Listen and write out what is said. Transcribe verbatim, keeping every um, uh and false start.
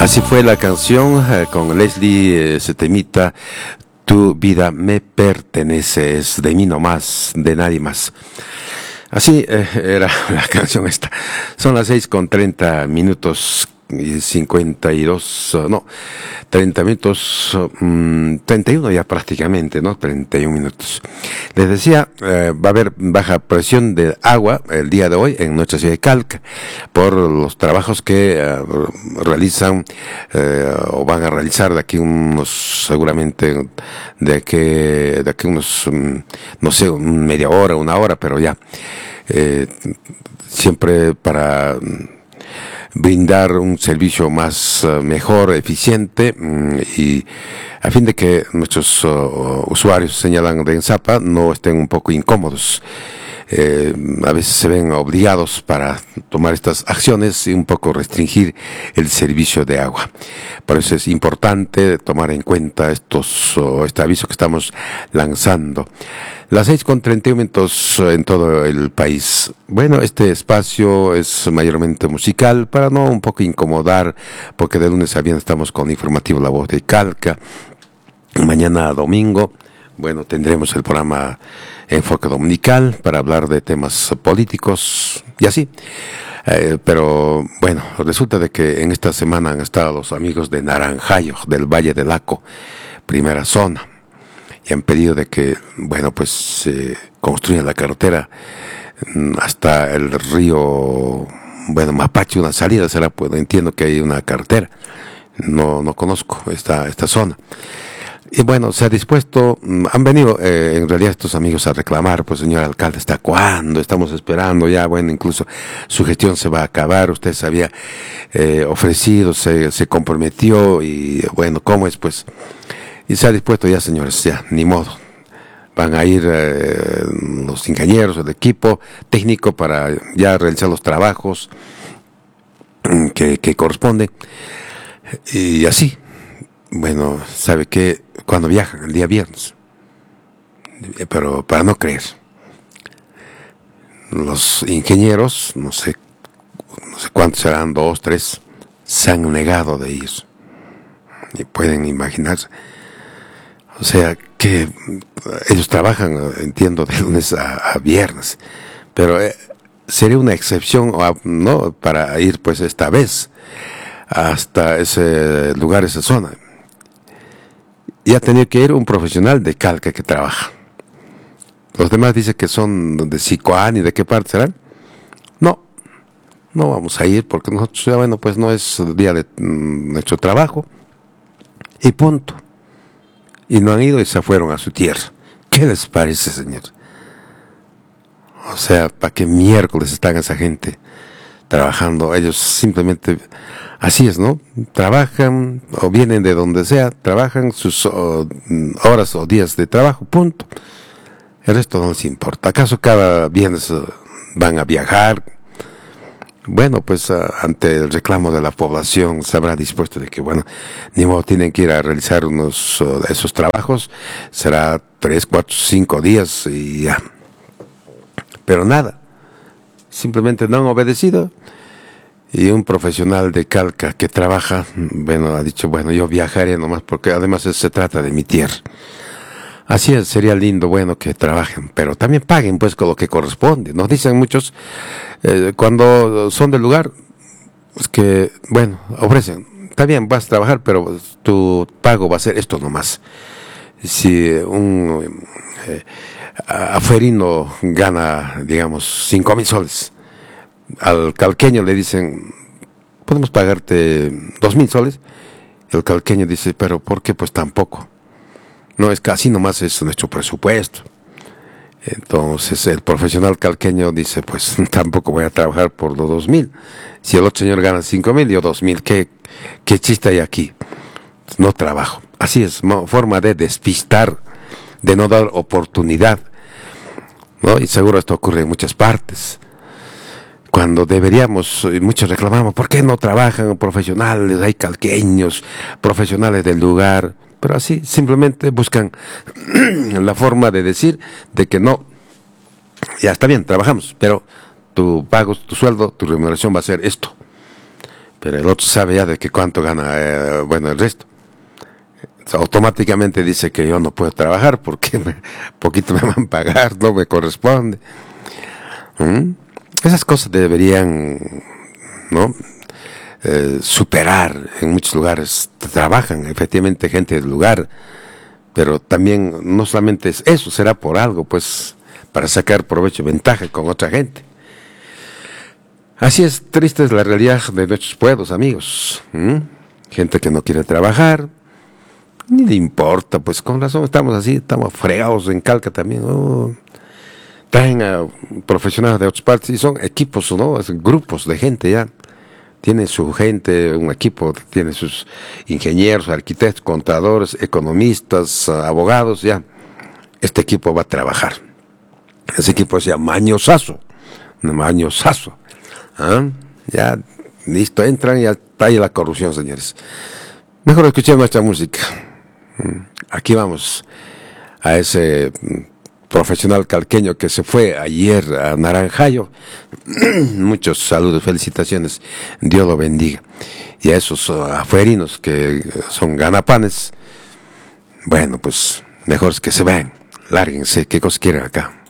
Así fue la canción eh, con Leslie, eh, se temita, tu vida me pertenece, es de mí nomás, de nadie más. Así eh, era la canción esta. Son las seis con treinta minutos y cincuenta y dos, uh, no, treinta minutos, um, treinta y uno ya prácticamente, ¿no? treinta y uno minutos. Les decía, eh, va a haber baja presión de agua el día de hoy en nuestra ciudad de Calca por los trabajos que eh, realizan eh, o van a realizar de aquí unos, seguramente de aquí, de aquí unos, um, no sé, media hora, una hora, pero ya, eh, siempre para brindar un servicio más uh, mejor, eficiente um, y a fin de que nuestros uh, usuarios, señalan de Ensapa, no estén un poco incómodos. Eh, a veces se ven obligados para tomar estas acciones y un poco restringir el servicio de agua. Por eso es importante tomar en cuenta estos, uh, este aviso que estamos lanzando. Las seis con treinta y uno minutos en todo el país. Bueno, este espacio es mayormente musical para no un poco incomodar, porque de lunes a viernes estamos con Informativo La Voz de Calca. Mañana domingo, bueno, tendremos el programa Enfoque Dominical para hablar de temas políticos y así. Eh, pero bueno, resulta de que en esta semana han estado los amigos de Naranjayo, del Valle del Aco, primera zona, y han pedido de que, bueno, pues se eh, construya la carretera hasta el río, bueno, Mapache, una salida será, pues entiendo que hay una carretera, no, no conozco esta, esta zona. Y bueno, se ha dispuesto, han venido eh, en realidad estos amigos a reclamar, pues señor alcalde, ¿hasta cuándo? Estamos esperando ya, bueno, incluso su gestión se va a acabar, usted se había eh, ofrecido, se, se comprometió y bueno, ¿cómo es? Pues, y se ha dispuesto ya, señores, ya, ni modo. Van a ir eh, los ingenieros, el equipo técnico para ya realizar los trabajos que, que corresponden y así. Bueno, ¿sabe qué? Cuando viajan, el día viernes, pero para no creer, los ingenieros, no sé, no sé cuántos serán, dos, tres, se han negado de ir. Y pueden imaginarse. O sea, que ellos trabajan, entiendo, de lunes a, a viernes, pero eh, sería una excepción, ¿no? Para ir, pues, esta vez hasta ese lugar, esa zona. Y ha tenido que ir un profesional de Calca que trabaja. Los demás dicen que son de Sicoán y de qué parte serán. No, no vamos a ir porque nosotros, ya bueno, pues no es día de mm, nuestro trabajo. Y punto. Y no han ido y se fueron a su tierra. ¿Qué les parece, señor? O sea, ¿para qué miércoles están esa gente trabajando? Ellos simplemente, así es, ¿no? Trabajan o vienen de donde sea, trabajan sus oh, horas o días de trabajo, punto. El resto no les importa. ¿Acaso cada viernes uh, van a viajar? Bueno, pues uh, ante el reclamo de la población se habrá dispuesto de que, bueno, ni modo, tienen que ir a realizar unos uh, de esos trabajos. Será tres, cuatro, cinco días y ya. Pero nada. Simplemente no han obedecido. Y un profesional de Calca que trabaja, bueno, ha dicho, bueno, yo viajaré nomás porque además se trata de mi tierra. Así es, sería lindo, bueno, que trabajen, pero también paguen pues con lo que corresponde. Nos dicen muchos, eh, cuando son del lugar, pues que, bueno, ofrecen, está bien, vas a trabajar, pero tu pago va a ser esto nomás. Si un eh, afuerino gana, digamos, cinco mil soles, al calqueño le dicen, podemos pagarte dos mil soles. El calqueño dice, pero ¿por qué? Pues tampoco. No, es casi nomás es nuestro presupuesto. Entonces el profesional calqueño dice, pues tampoco voy a trabajar por los dos mil. Si el otro señor gana cinco mil, yo dos mil, ¿qué, qué chiste hay aquí? No trabajo. Así es, forma de despistar, de no dar oportunidad, ¿no? Y seguro esto ocurre en muchas partes. Cuando deberíamos, y muchos reclamamos, ¿por qué no trabajan profesionales? Hay calqueños, profesionales del lugar, pero así simplemente buscan la forma de decir de que no, ya está bien, trabajamos, pero tu pago, tu sueldo, tu remuneración va a ser esto. pero el otro sabe ya de que cuánto gana, eh, bueno, el resto. Automáticamente dice que yo no puedo trabajar porque me, poquito me van a pagar, no me corresponde. ¿Mm? Esas cosas deberían, ¿no? Eh, superar. En muchos lugares trabajan efectivamente gente del lugar, pero también no solamente es eso, será por algo, pues, para sacar provecho y ventaja con otra gente. Así es, triste es la realidad de nuestros pueblos, amigos. ¿Mm? Gente que no quiere trabajar, ni le importa, pues con razón estamos así, estamos fregados en Calca también. Oh. Traen a profesionales de otras partes y son equipos, ¿no? Es grupos de gente ya. Tiene su gente, un equipo, tiene sus ingenieros, arquitectos, contadores, economistas, abogados, ya. Este equipo va a trabajar. Ese equipo se llama mañosazo, mañosazo. ¿Ah? Ya, listo, entran y ya está ahí la corrupción, señores. Mejor escuchemos nuestra música. Aquí vamos a ese profesional calqueño que se fue ayer a Naranjayo. Muchos saludos, felicitaciones, Dios lo bendiga. Y a esos uh, afuerinos que son ganapanes, bueno, pues mejor es que se vayan, lárguense, qué cosas quieren acá.